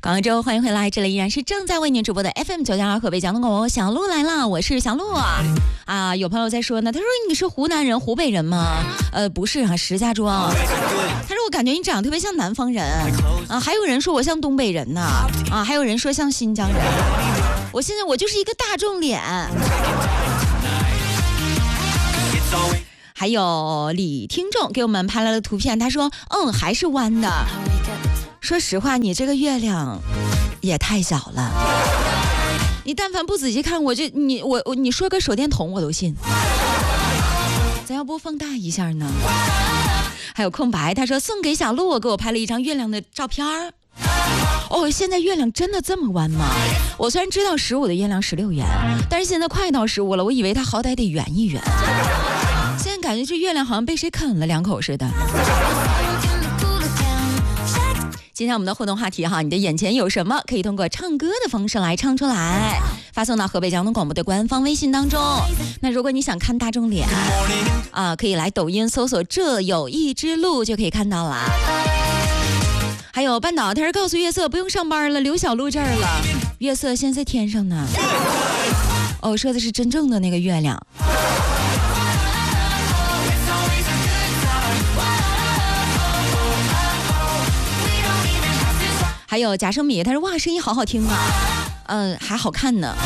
广州，欢迎回来，这里依然是正在为您直播的 FM982河北交通广播，小鹿来了，我是小鹿啊。有朋友在说呢，他说你是湖南人、湖北人吗？不是啊，石家庄。他说我感觉你长得特别像南方人啊，还有人说我像东北人呢啊，还有人说像新疆人。我现在我就是一个大众脸。还有李听众给我们拍来了图片，他说还是弯的。说实话，你这个月亮也太小了，你但凡不仔细看，你说个手电筒我都信。咱要不放大一下呢？还有空白，他说送给小鹿，给我拍了一张月亮的照片。现在月亮真的这么弯吗？我虽然知道15的月亮16圆，但是现在快到15了，我以为它好歹得圆一圆。现在感觉这月亮好像被谁啃了2口似的。今天我们的互动话题哈，你的眼前有什么？可以通过唱歌的方式来唱出来，发送到河北交通广播的官方微信当中。那如果你想看大众脸可以来抖音搜索这有一只鹿就可以看到了。还有半岛，他是告诉月色不用上班了，留小鹿这儿了。月色现在天上呢。说的是真正的那个月亮。还有贾生米，他说哇，声音好好听啊，还好看呢。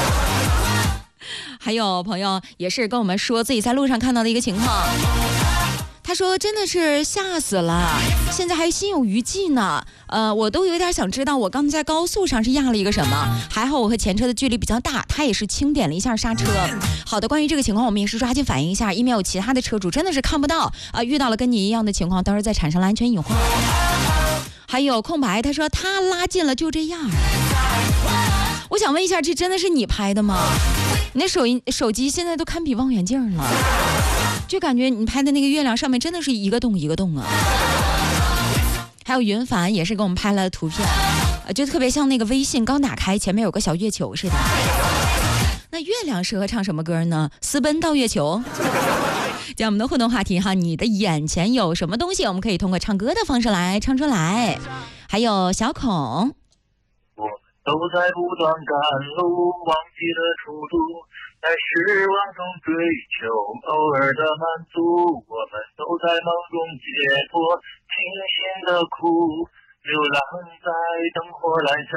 还有朋友也是跟我们说自己在路上看到的一个情况，他说真的是吓死了，现在还心有余悸呢。我都有点想知道我刚才在高速上是压了一个什么，还好我和前车的距离比较大，他也是轻点了一下刹车。好的，关于这个情况我们也是抓紧反映一下，以免有其他的车主真的是看不到遇到了跟你一样的情况，到时候再产生了安全隐患。还有空白，他说他拉近了就这样。我想问一下，这真的是你拍的吗？你的手机现在都堪比望远镜了，就感觉你拍的那个月亮上面真的是一个洞一个洞啊。还有云凡也是给我们拍了图片，就特别像那个微信刚打开前面有个小月球似的。那月亮适合唱什么歌呢？私奔到月球。讲我们的互动话题哈，你的眼前有什么东西？我们可以通过唱歌的方式来唱出来。还有小孔， 我们都在不断赶路，忘记了出路，在失望中追求偶尔的满足，我们都在梦中解脱清醒的苦，流浪在灯火阑珊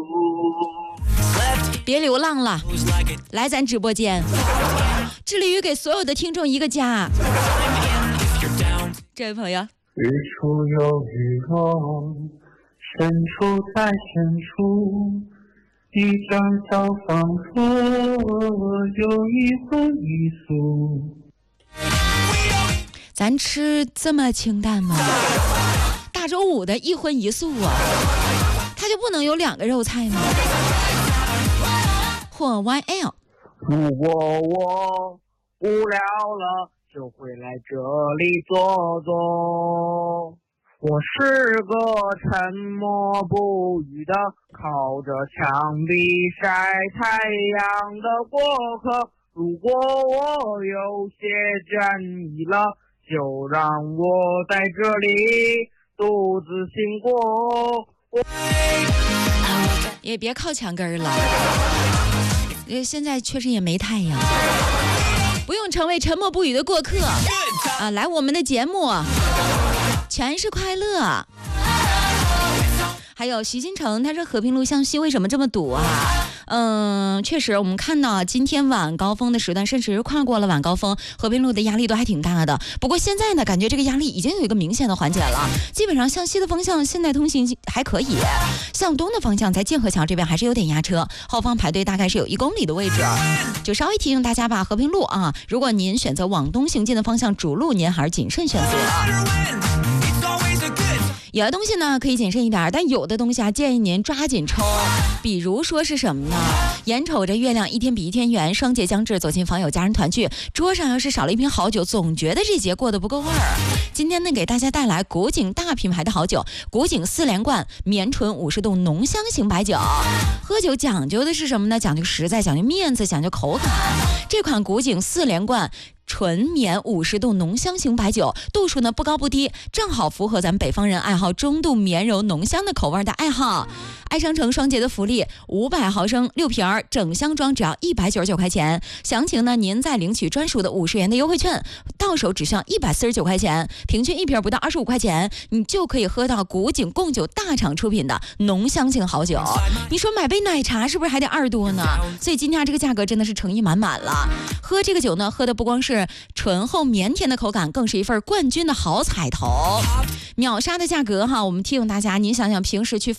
处。 别流浪了，来咱直播间，致力于给所有的听众一个家。这位朋友， 日出又日落，深处在深处，一张小方桌，有一荤一素。 咱吃这么清淡吗？大周五的一荤一素啊，他就不能有2个肉菜吗？或 YL， 如果我无聊了，就会来这里坐坐。我是个沉默不语的，靠着墙壁晒太阳的过客。如果我有些倦意了，就让我在这里独自行过。 也别靠墙根了，现在确实也没太阳，不用成为沉默不语的过客来我们的节目全是快乐。还有徐金城，他说和平路向西为什么这么堵啊？确实我们看到今天晚高峰的时段，甚至跨过了晚高峰，和平路的压力都还挺大的。不过现在呢，感觉这个压力已经有一个明显的缓解了，基本上向西的方向现在通行还可以，向东的方向在建河桥这边还是有点压车，后方排队大概是有1公里的位置，就稍微提醒大家吧，和平路如果您选择往东行进的方向，主路您还是谨慎选择。有的东西呢可以谨慎一点，但有的东西建议您抓紧抽。比如说是什么呢？眼瞅着月亮一天比一天圆，双节将至，走进访友家人团聚，桌上要是少了一瓶好酒，总觉得这节过得不够味儿。今天呢，给大家带来古井大品牌的好酒，古井4连冠绵醇50度浓香型白酒。喝酒讲究的是什么呢？讲究实在，讲究面子，讲究口感。这款古井4连冠纯绵50度浓香型白酒，度数呢不高不低，正好符合咱们北方人爱好中度绵柔浓香的口味的爱好。 爱商城双节的福利，500毫升6瓶整箱装只要199块钱。详情呢，您再领取专属的50元的优惠券，到手只需要149块钱，平均1瓶不到25块钱，你就可以喝到古井贡酒大厂出品的浓香型好酒。你说买杯奶茶是不是还得2多呢？所以今天这个价格真的是诚意满满了。喝这个酒呢，喝的不光是醇厚绵甜的口感，更是一份冠军的好彩头。秒杀的价格哈，我们提醒大家，您想想平时去